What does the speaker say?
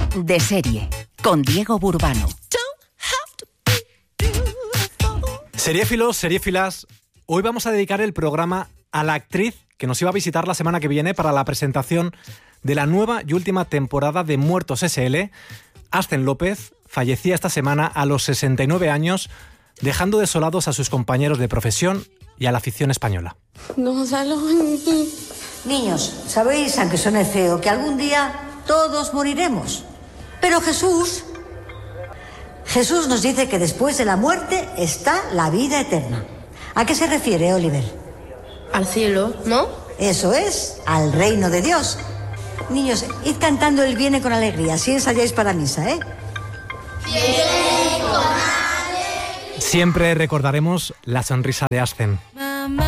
De serie, con Diego Burbano. Seriéfilos, seriéfilas, hoy vamos a dedicar el programa a la actriz que nos iba a visitar la semana que viene para la presentación de la nueva y última temporada de Muertos S.L. Ascen López fallecía esta semana a los 69 años, dejando desolados a sus compañeros de profesión y a la afición española. Gonzalo. Niños, sabéis, aunque suene feo, que algún día todos moriremos. Pero Jesús nos dice que después de la muerte está la vida eterna. ¿A qué se refiere, Oliver? Al cielo, ¿no? Eso es, al reino de Dios. Niños, id cantando el Viene con alegría, así ensayáis para misa, ¿eh? Siempre recordaremos la sonrisa de Ascen.